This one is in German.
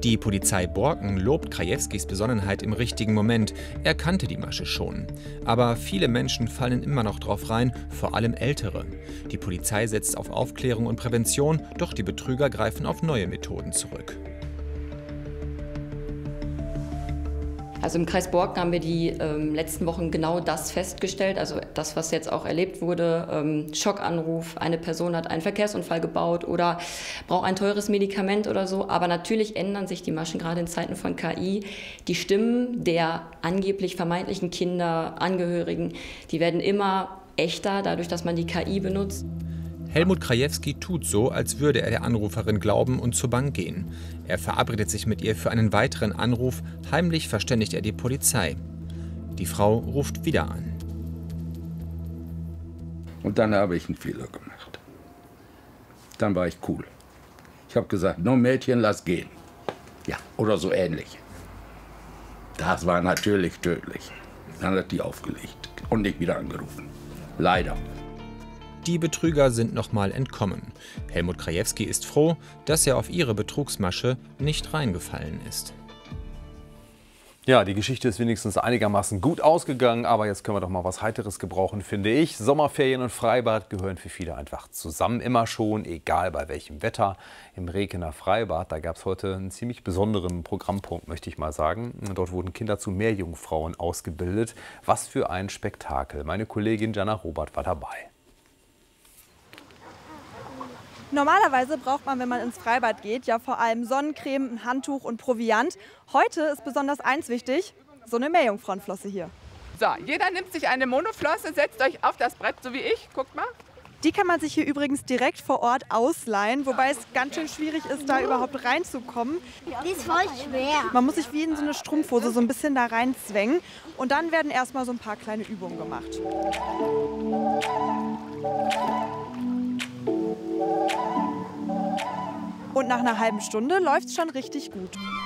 Die Polizei Borken lobt Krajewskis Besonnenheit im richtigen Moment. Er kannte die Masche schon. Aber viele Menschen fallen immer noch drauf rein, vor allem Ältere. Die Polizei setzt auf Aufklärung und Prävention, doch die Betrüger greifen auf neue Methoden zurück. Also im Kreis Borken haben wir die letzten Wochen genau das festgestellt, also das, was jetzt auch erlebt wurde, Schockanruf, eine Person hat einen Verkehrsunfall gebaut oder braucht ein teures Medikament oder so. Aber natürlich ändern sich die Maschen, gerade in Zeiten von KI. Die Stimmen der angeblich vermeintlichen Kinder, Angehörigen, die werden immer echter, dadurch, dass man die KI benutzt. Helmut Krajewski tut so, als würde er der Anruferin glauben und zur Bank gehen. Er verabredet sich mit ihr für einen weiteren Anruf. Heimlich verständigt er die Polizei. Die Frau ruft wieder an. Und dann habe ich einen Fehler gemacht. Dann war ich cool. Ich habe gesagt, no Mädchen, lass gehen. Ja, oder so ähnlich. Das war natürlich tödlich. Dann hat die aufgelegt und nicht wieder angerufen. Leider. Die Betrüger sind nochmal entkommen. Helmut Krajewski ist froh, dass er auf ihre Betrugsmasche nicht reingefallen ist. Ja, die Geschichte ist wenigstens einigermaßen gut ausgegangen, aber jetzt können wir doch mal was Heiteres gebrauchen, finde ich. Sommerferien und Freibad gehören für viele einfach zusammen, immer schon, egal bei welchem Wetter. Im Rekener Freibad, da gab es heute einen ziemlich besonderen Programmpunkt, möchte ich mal sagen. Dort wurden Kinder zu Meerjungfrauen ausgebildet. Was für ein Spektakel. Meine Kollegin Jana Robert war dabei. Normalerweise braucht man, wenn man ins Freibad geht, ja vor allem Sonnencreme, ein Handtuch und Proviant. Heute ist besonders eins wichtig, so eine Meerjungfrauenflosse hier. So, jeder nimmt sich eine Monoflosse, setzt euch auf das Brett, so wie ich, guckt mal. Die kann man sich hier übrigens direkt vor Ort ausleihen, wobei es ganz schön schwierig ist, da überhaupt reinzukommen. Die ist voll schwer. Man muss sich wie in so eine Strumpfhose so ein bisschen da reinzwängen und dann werden erstmal so ein paar kleine Übungen gemacht. Und nach einer halben Stunde läuft es schon richtig gut.